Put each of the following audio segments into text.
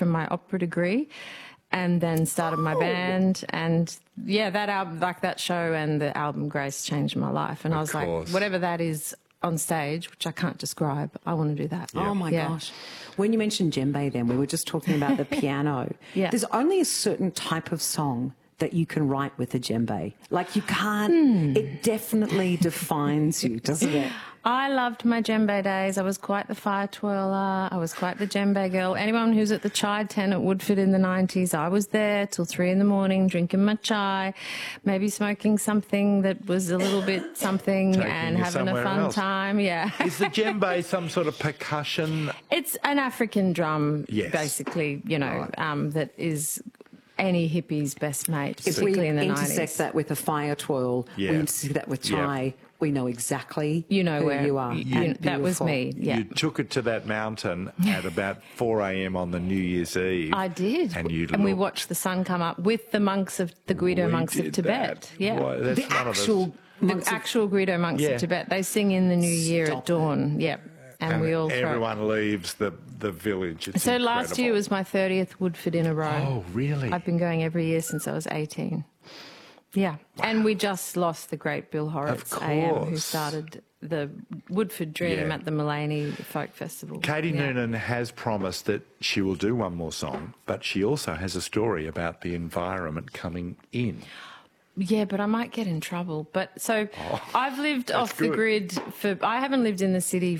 from my opera degree, and then started my band. And yeah, that album, like that show and the album Grace, changed my life. And I was like, whatever that is on stage, which I can't describe, I want to do that. Oh my gosh. When you mentioned djembe then, we were just talking about the piano. There's only a certain type of song that you can write with a djembe. Like you can't, it definitely defines you, doesn't it? I loved my djembe days. I was quite the fire twirler. I was quite the djembe girl. Anyone who's at the chai tent at Woodford in the 90s, I was there till 3 in the morning drinking my chai, maybe smoking something that was a little bit something and having a fun time. Yeah. Is the djembe some sort of percussion? It's an African drum, basically, you know, that is any hippie's best mate, particularly in the 90s. If we intersect that with a fire twirl, we intersect that with chai, we know exactly who where you are. That was me, You took it to that mountain at about 4 a.m. on the New Year's Eve. I did. And we watched the sun come up with the monks of the Guido monks of Tibet. Well, that's the actual Guido monks of Tibet. They sing in the New Year at dawn. And we all everyone leaves the village. It's so incredible. Last year was my 30th Woodford in a row. Oh, really? I've been going every year since I was 18. Yeah. Wow. And we just lost the great Bill Horrocks, AM, who started the Woodford Dream at the Mullaney Folk Festival. Katie Noonan has promised that she will do one more song, but she also has a story about the environment coming in. Yeah, but I might get in trouble. But so I've lived off the grid I haven't lived in the city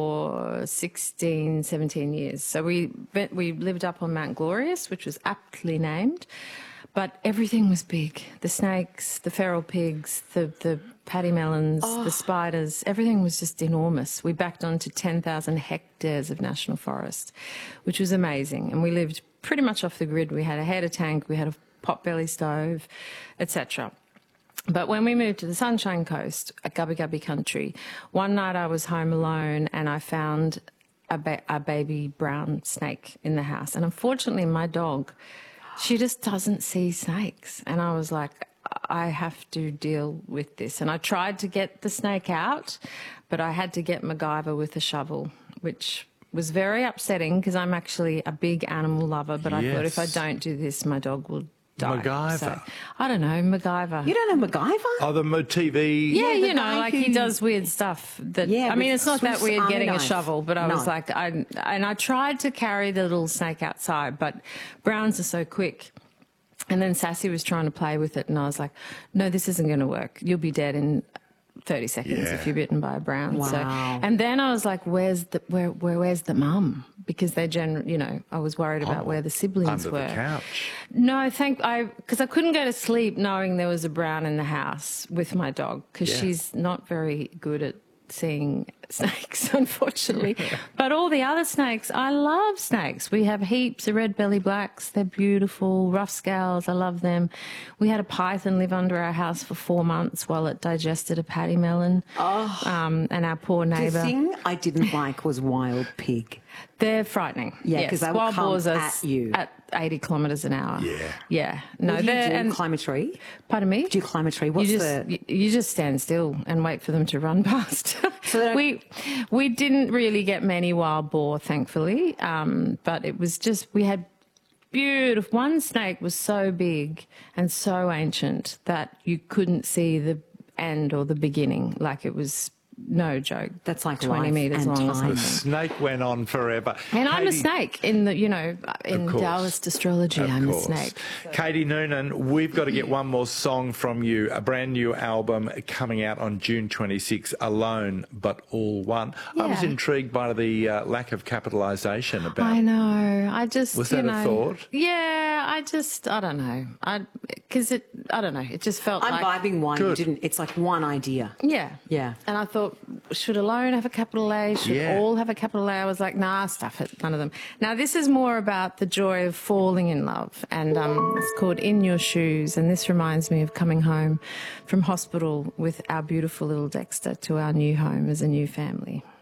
for 16, 17 years. So we lived up on Mount Glorious, which was aptly named, but everything was big. The snakes, the feral pigs, the paddy melons, the spiders, everything was just enormous. We backed onto 10,000 hectares of national forest, which was amazing. And we lived pretty much off the grid. We had a heater tank, we had a potbelly stove, etc. But when we moved to the Sunshine Coast, a Gubbi Gubbi country, one night I was home alone and I found a baby brown snake in the house. And unfortunately, my dog, she just doesn't see snakes. And I was like, I have to deal with this. And I tried to get the snake out, but I had to get MacGyver with a shovel, which was very upsetting because I'm actually a big animal lover. But I thought if I don't do this, my dog will die. MacGyver. So, I don't know, MacGyver. You don't know MacGyver? Oh, the TV. Yeah, you know, like he does weird stuff. That I mean, it's not that weird getting a shovel, but I was like, I tried to carry the little snake outside, but browns are so quick. And then Sassy was trying to play with it, and I was like, no, this isn't going to work. You'll be dead in 30 seconds if you're bitten by a brown. Wow. So, and then I was like, where's the mum? Because they you know, I was worried about where the siblings were. Under the couch. No, because I couldn't go to sleep knowing there was a brown in the house with my dog, because she's not very good at seeing snakes, unfortunately. But all the other snakes, I love snakes. We have heaps of red belly blacks. They're beautiful. Rough scales, I love them. We had a python live under our house for 4 months while it digested a paddy melon. And our poor neighbour. The thing I didn't like was wild pig. They're frightening. Yeah, because they will come at you. At 80 kilometres an hour. Yeah. No, what do you do? Climb a tree? Pardon me? Do you climb a tree? You just stand still and wait for them to run past. So we didn't really get many wild boar, thankfully, but it was just, we had beautiful, one snake was so big and so ancient that you couldn't see the end or the beginning, like it was no joke. That's like 20 metres long or something. The snake went on forever. And I'm a snake in the, you know, in Taoist astrology, I'm a snake. So. Katie Noonan, we've got to get one more song from you, a brand new album coming out on June 26, Alone But All One. Yeah. I was intrigued by the lack of capitalisation about. I know. I just, was that a thought? Yeah, I don't know. I don't know. It just felt I'm vibing one. You didn't. It's like one idea. Yeah. Yeah. And I thought, should Alone have a capital A? Should all have a capital A? I was like, nah, stuff it, none of them. Now, this is more about the joy of falling in love, and it's called In Your Shoes, and this reminds me of coming home from hospital with our beautiful little Dexter to our new home as a new family.